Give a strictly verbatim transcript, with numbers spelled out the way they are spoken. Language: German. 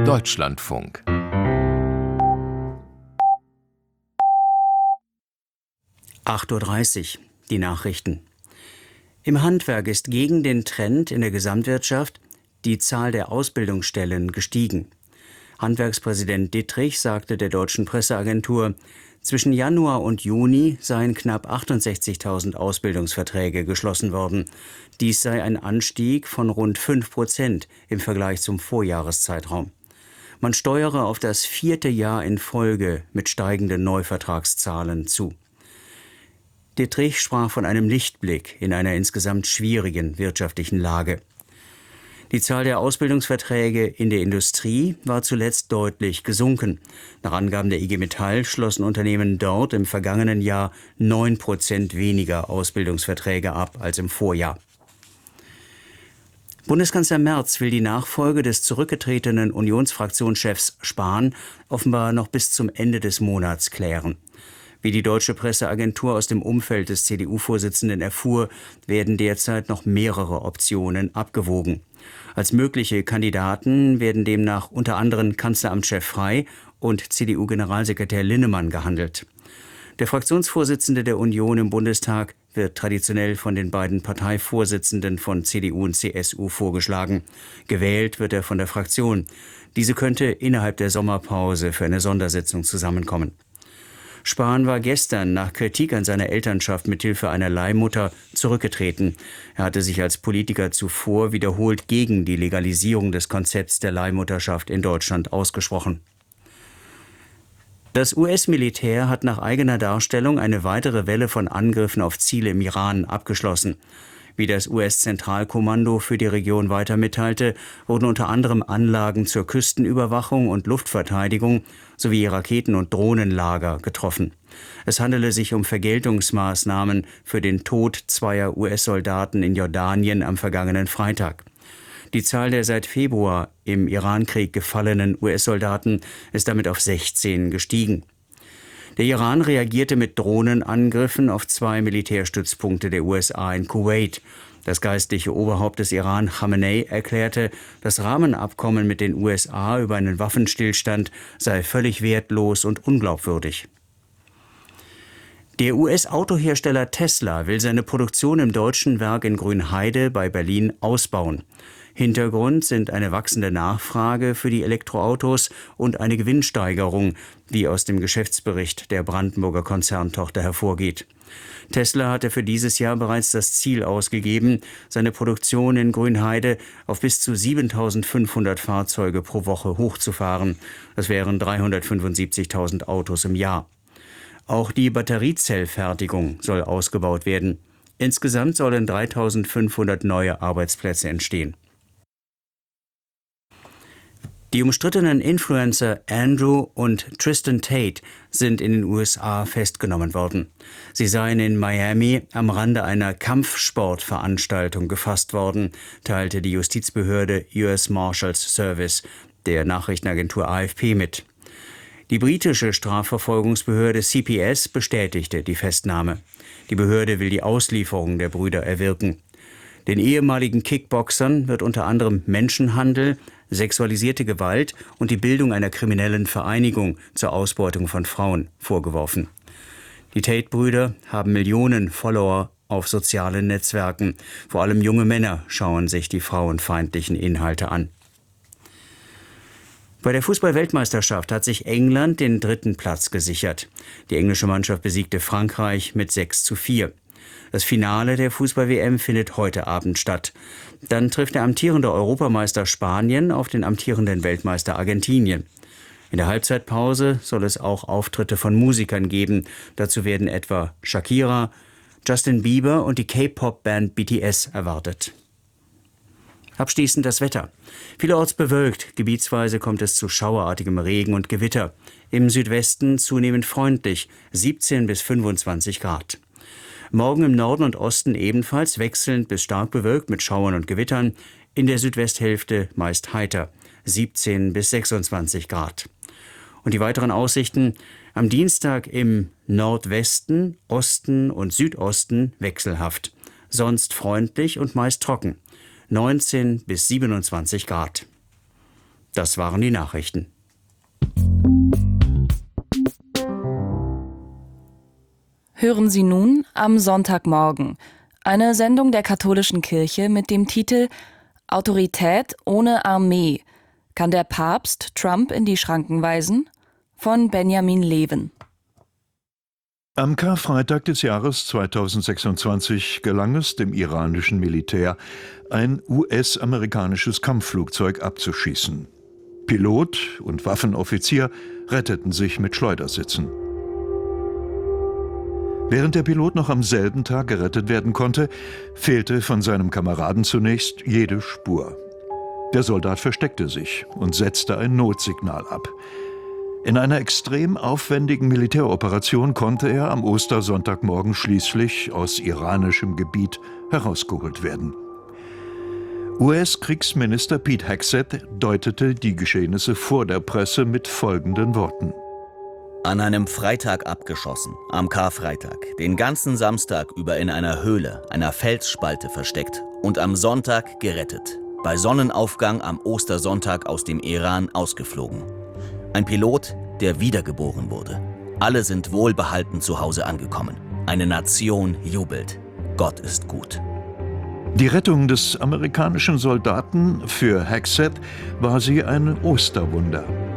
Deutschlandfunk. acht Uhr dreißig, die Nachrichten. Im Handwerk ist gegen den Trend in der Gesamtwirtschaft die Zahl der Ausbildungsstellen gestiegen. Handwerkspräsident Dittrich sagte der deutschen Presseagentur, zwischen Januar und Juni seien knapp achtundsechzigtausend Ausbildungsverträge geschlossen worden. Dies sei ein Anstieg von rund fünf Prozent im Vergleich zum Vorjahreszeitraum. Man steuere auf das vierte Jahr in Folge mit steigenden Neuvertragszahlen zu. Dittrich sprach von einem Lichtblick in einer insgesamt schwierigen wirtschaftlichen Lage. Die Zahl der Ausbildungsverträge in der Industrie war zuletzt deutlich gesunken. Nach Angaben der I G Metall schlossen Unternehmen dort im vergangenen Jahr neun Prozent weniger Ausbildungsverträge ab als im Vorjahr. Bundeskanzler Merz will die Nachfolge des zurückgetretenen Unionsfraktionschefs Spahn offenbar noch bis zum Ende des Monats klären. Wie die deutsche Presseagentur aus dem Umfeld des C D U-Vorsitzenden erfuhr, werden derzeit noch mehrere Optionen abgewogen. Als mögliche Kandidaten werden demnach unter anderem Kanzleramtschef Frey und C D U-Generalsekretär Linnemann gehandelt. Der Fraktionsvorsitzende der Union im Bundestag wird traditionell von den beiden Parteivorsitzenden von C D U und C S U vorgeschlagen. Gewählt wird er von der Fraktion. Diese könnte innerhalb der Sommerpause für eine Sondersitzung zusammenkommen. Spahn war gestern nach Kritik an seiner Elternschaft mithilfe einer Leihmutter zurückgetreten. Er hatte sich als Politiker zuvor wiederholt gegen die Legalisierung des Konzepts der Leihmutterschaft in Deutschland ausgesprochen. Das U S-Militär hat nach eigener Darstellung eine weitere Welle von Angriffen auf Ziele im Iran abgeschlossen. Wie das U S-Zentralkommando für die Region weiter mitteilte, wurden unter anderem Anlagen zur Küstenüberwachung und Luftverteidigung sowie Raketen- und Drohnenlager getroffen. Es handele sich um Vergeltungsmaßnahmen für den Tod zweier U S-Soldaten in Jordanien am vergangenen Freitag. Die Zahl der seit Februar im Irankrieg gefallenen U S-Soldaten ist damit auf sechzehn gestiegen. Der Iran reagierte mit Drohnenangriffen auf zwei Militärstützpunkte der U S A in Kuwait. Das geistliche Oberhaupt des Iran, Khamenei, erklärte, das Rahmenabkommen mit den U S A über einen Waffenstillstand sei völlig wertlos und unglaubwürdig. Der U S-Autohersteller Tesla will seine Produktion im deutschen Werk in Grünheide bei Berlin ausbauen. Hintergrund sind eine wachsende Nachfrage für die Elektroautos und eine Gewinnsteigerung, wie aus dem Geschäftsbericht der Brandenburger Konzerntochter hervorgeht. Tesla hatte für dieses Jahr bereits das Ziel ausgegeben, seine Produktion in Grünheide auf bis zu siebentausendfünfhundert Fahrzeuge pro Woche hochzufahren. Das wären dreihundertfünfundsiebzigtausend Autos im Jahr. Auch die Batteriezellfertigung soll ausgebaut werden. Insgesamt sollen dreitausendfünfhundert neue Arbeitsplätze entstehen. Die umstrittenen Influencer Andrew und Tristan Tate sind in den U S A festgenommen worden. Sie seien in Miami am Rande einer Kampfsportveranstaltung gefasst worden, teilte die Justizbehörde U S Marshals Service der Nachrichtenagentur A F P mit. Die britische Strafverfolgungsbehörde C P S bestätigte die Festnahme. Die Behörde will die Auslieferung der Brüder erwirken. Den ehemaligen Kickboxern wird unter anderem Menschenhandel, sexualisierte Gewalt und die Bildung einer kriminellen Vereinigung zur Ausbeutung von Frauen vorgeworfen. Die Tate-Brüder haben Millionen Follower auf sozialen Netzwerken. Vor allem junge Männer schauen sich die frauenfeindlichen Inhalte an. Bei der Fußball-Weltmeisterschaft hat sich England den dritten Platz gesichert. Die englische Mannschaft besiegte Frankreich mit sechs zu vier. Das Finale der Fußball-W M findet heute Abend statt. Dann trifft der amtierende Europameister Spanien auf den amtierenden Weltmeister Argentinien. In der Halbzeitpause soll es auch Auftritte von Musikern geben. Dazu werden etwa Shakira, Justin Bieber und die K-Pop-Band B T S erwartet. Abschließend das Wetter. Vielerorts bewölkt, gebietsweise kommt es zu schauerartigem Regen und Gewitter. Im Südwesten zunehmend freundlich, siebzehn bis fünfundzwanzig Grad. Morgen im Norden und Osten ebenfalls wechselnd bis stark bewölkt mit Schauern und Gewittern. In der Südwesthälfte meist heiter, siebzehn bis sechsundzwanzig Grad. Und die weiteren Aussichten: am Dienstag im Nordwesten, Osten und Südosten wechselhaft. Sonst freundlich und meist trocken. neunzehn bis siebenundzwanzig Grad. Das waren die Nachrichten. Hören Sie nun am Sonntagmorgen eine Sendung der katholischen Kirche mit dem Titel Autorität ohne Armee. Kann der Papst Trump in die Schranken weisen? Von Benjamin Leven. Am Karfreitag des Jahres zweitausendsechsundzwanzig gelang es dem iranischen Militär, ein U S-amerikanisches Kampfflugzeug abzuschießen. Pilot und Waffenoffizier retteten sich mit Schleudersitzen. Während der Pilot noch am selben Tag gerettet werden konnte, fehlte von seinem Kameraden zunächst jede Spur. Der Soldat versteckte sich und setzte ein Notsignal ab. In einer extrem aufwendigen Militäroperation konnte er am Ostersonntagmorgen schließlich aus iranischem Gebiet herausgeholt werden. U S-Kriegsminister Pete Hegseth deutete die Geschehnisse vor der Presse mit folgenden Worten: An einem Freitag abgeschossen, am Karfreitag, den ganzen Samstag über in einer Höhle, einer Felsspalte versteckt und am Sonntag gerettet. Bei Sonnenaufgang am Ostersonntag aus dem Iran ausgeflogen. Ein Pilot, der wiedergeboren wurde. Alle sind wohlbehalten zu Hause angekommen. Eine Nation jubelt. Gott ist gut. Die Rettung des amerikanischen Soldaten, für Hegseth war sie ein Osterwunder.